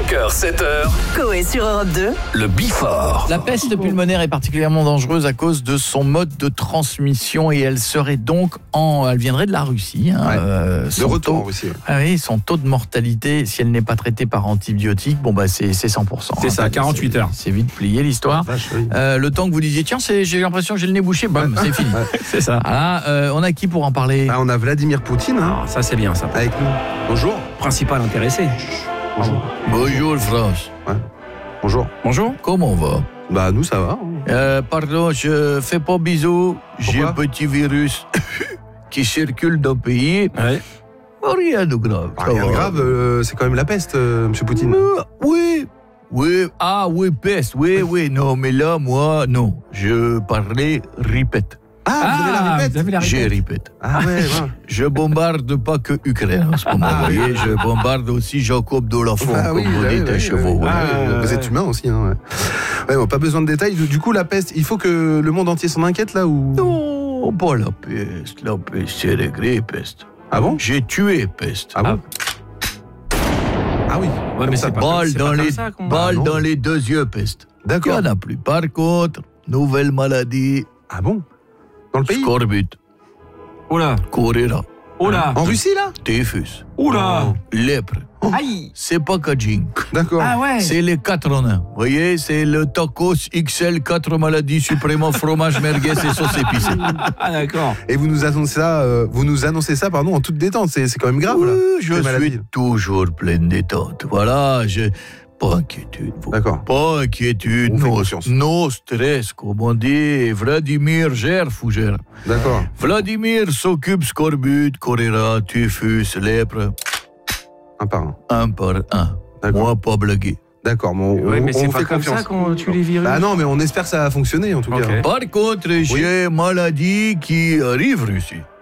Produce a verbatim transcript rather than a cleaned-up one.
cinq heures, sept heures. Coé sur Europe deux. Le Bifort. La peste pulmonaire est particulièrement dangereuse à cause de son mode de transmission et elle serait donc en, elle viendrait de la Russie. Hein, ouais. euh, de retour taux, en Russie. Ah oui, son taux de mortalité, si elle n'est pas traitée par antibiotiques, bon bah c'est, c'est cent pour cent. C'est hein, ça, quarante-huit c'est, heures. C'est vite plié l'histoire. Vache, oui. Euh, le temps que vous disiez, tiens, c'est, j'ai l'impression que j'ai le nez bouché, bam, c'est fini. C'est ça. Voilà, euh, on a qui pour en parler? Ah, on a Vladimir Poutine hein, Ah, ça c'est bien ça. avec nous. Bonjour. Principal intéressé. Bonjour. Bonjour France. Bonjour. Bonjour. Comment on va? Bah nous ça va. hein. Euh, pardon, je fais pas bisous. J'ai un Pourquoi petit virus qui circule dans le pays. Ouais. Rien de grave. Ah, ça rien de va. grave, euh, c'est quand même la peste, euh, Monsieur Poutine. Euh, oui, oui, ah oui, peste, oui, oui, non, mais là, moi, non. Je parlais répète. Ah, vous avez la répète vous avez la J'ai répète. répète. Ah ouais, ouais. Je bombarde pas que Ukraine en ce moment. Vous voyez, je bombarde aussi Jacob de la Font, Ah comme oui, vous ouais, dites, ouais, à chevaux. ouais. ouais. Ah, vous êtes humain aussi. Hein, ouais. Ouais, bon, pas besoin de détails. Du coup, la peste, il faut que le monde entier s'en inquiète là ou Non, pas la peste. La peste, c'est réglé, peste. Ah bon? J'ai tué peste. Ah bon? Ah oui. Ouais, Comme mais ça, c'est pas, Balle c'est dans pas les, comme ça qu'on... balle non. dans les deux yeux, peste. Il n'y D'accord. en a plus. Par contre, nouvelle maladie, Ah bon? Dans le pays? scorbut, Oula. choléra, Oula. En Russie là? typhus, Oula. lèpre. Aïe. C'est pas Kajing. D'accord. Ah ouais. C'est les quatre en un. Vous voyez, c'est le tacos X L, quatre maladies suprêmement, fromage, merguez et sauce épicée. Ah d'accord. Et vous nous annoncez ça, euh, vous nous annoncez ça, pardon, en toute détente. C'est, c'est quand même grave là. Oui, je ces suis maladies. toujours plein de détente. Voilà, je... Pas inquiétude. vous. D'accord. Pas inquiétude. On fait No, confiance. no stress, comme on dit. Vladimir gère, fougère. D'accord. Vladimir s'occupe scorbut, choléra, typhus, lèpre, Un par un. un par un. D'accord. Moi, pas blaguer. D'accord. Mais on, Ouais, on- mais on c'est vous pas fait comme confiance. ça qu'on tue les virus. Bah non, mais on espère que ça va fonctionner en tout Ok. cas. Par contre, j'ai maladie qui arrive Russie.